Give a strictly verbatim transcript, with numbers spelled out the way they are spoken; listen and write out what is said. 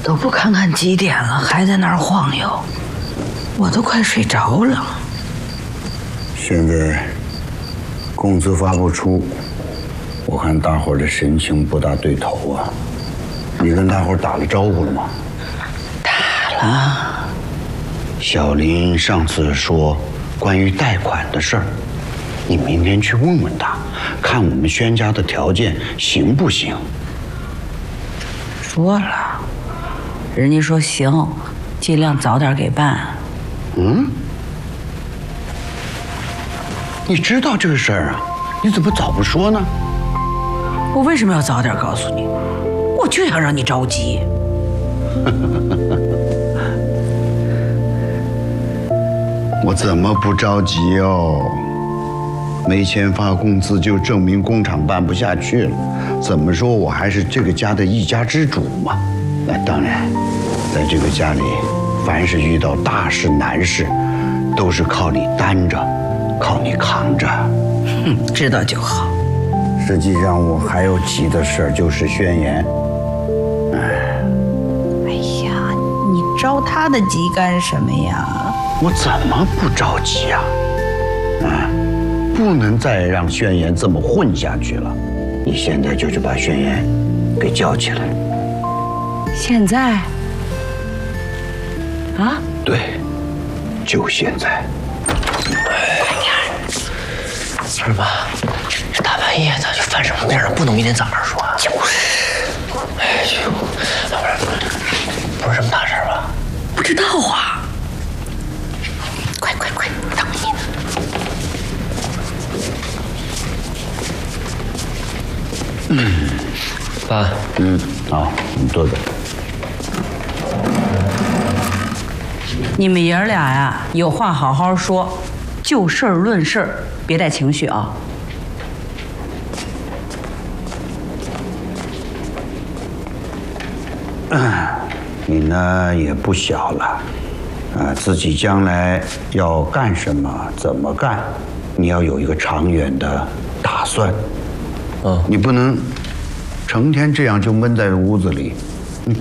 都不看看几点了，还在那儿晃悠，我都快睡着了。 现在工资发不出，我看大伙儿的神情不大对头啊。你跟大伙儿打了招呼了吗？ 打了。 小林上次说关于贷款的事儿，你明天去问问他，看我们轩家的条件行不行。 说了，人家说行，尽量早点给办。 嗯？你知道这个事儿啊？你怎么早不说呢？ 我为什么要早点告诉你？我就想让你着急。 我怎么不着急哦？没钱发工资就证明工厂办不下去了。怎么说我还是这个家的一家之主嘛。那当然，在这个家里，凡是遇到大事难事，都是靠你担着，靠你扛着。 哼，知道就好。 实际上我还有急的事儿，就是宣言。 哎，哎呀，你着他的急干什么呀？ 我怎么不着急啊？啊，不能再让宣言这么混下去了。你现在就去把宣言给叫起来。 现在？啊？ 对，就现在。 快点！是吧？这大半夜的，这犯什么病了？不能明天早上说啊。就是。哎呦，不是，不是什么大事吧？ 不知道啊。快快快，等你呢。 嗯， 爸。 嗯，好，你坐着。 你们爷儿俩呀，有话好好说，就事儿论事儿，别带情绪啊。 嗯，你呢也不小了，啊，自己将来要干什么，怎么干，你要有一个长远的打算。嗯，你不能成天这样就闷在屋子里，